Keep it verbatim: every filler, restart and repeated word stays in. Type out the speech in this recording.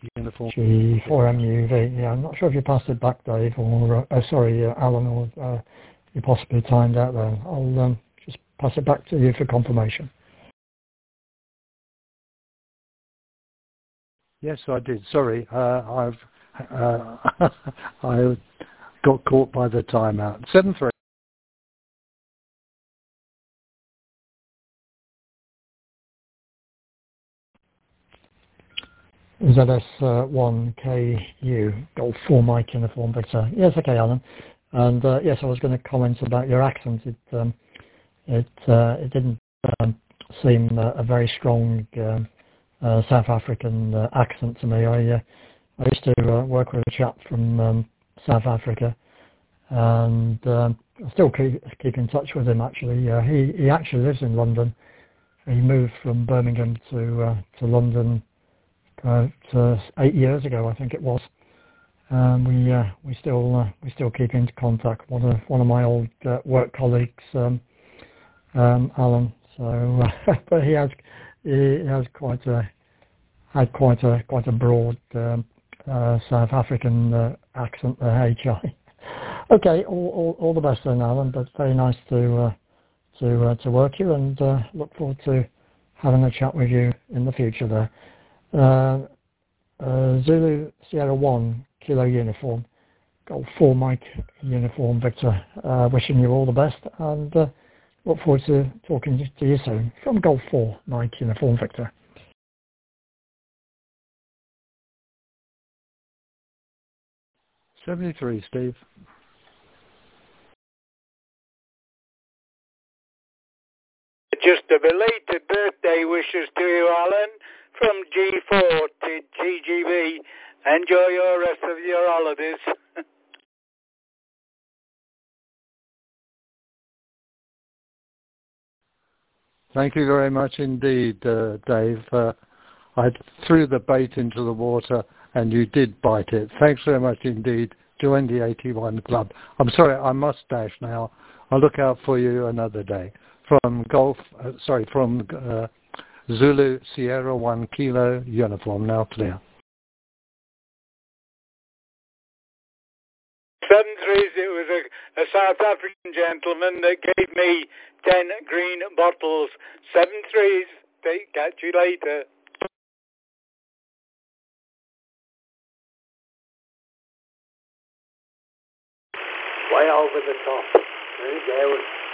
uniform. G four M U V. Yeah, I'm not sure if you passed it back, Dave, or uh, sorry, uh, Alan, or uh, you possibly timed out there. I'll um, just pass it back to you for confirmation. Yes, I did. Sorry, uh, I've uh, I got caught by the timeout. Seven three. Z S one K U, Golf four Mike uniform, Victor. Yes, okay, Alan. And uh, yes, I was going to comment about your accent. It um, it uh, it didn't um, seem uh, a very strong um, uh, South African uh, accent to me. I uh, I used to uh, work with a chap from um, South Africa, and um, I still keep keep in touch with him. Actually, uh, he he actually lives in London. He moved from Birmingham to uh, to London about uh, eight years ago, I think it was. Um, we uh, we still uh, we still keep in contact. One of one of my old uh, work colleagues, um, um, Alan. So, uh, but he has he has quite a had quite a quite a broad um, uh, South African uh, accent. Uh, H I. Okay, all, all all the best then, Alan. But very nice to uh, to uh, to work you, and uh, look forward to having a chat with you in the future there. Uh, uh, Zulu Sierra one Kilo uniform, Golf four Mike uniform, Victor. Uh, wishing you all the best, and uh, look forward to talking to you soon from Golf four Mike uniform, Victor. seventy-three, Steve. Just a belated birthday wishes to you, Alan, from G four to T G B. Enjoy your rest of your holidays. Thank you very much indeed, uh, Dave. Uh, I threw the bait into the water and you did bite it. Thanks very much indeed. Join the eighty-one Club. I'm sorry, I must dash now. I'll look out for you another day. From Golf, uh, sorry, from uh, Zulu Sierra one Kilo uniform, now clear. Seven threes, it was a, a South African gentleman that gave me ten green bottles. Seven threes, catch you later. Way over the top. There you go.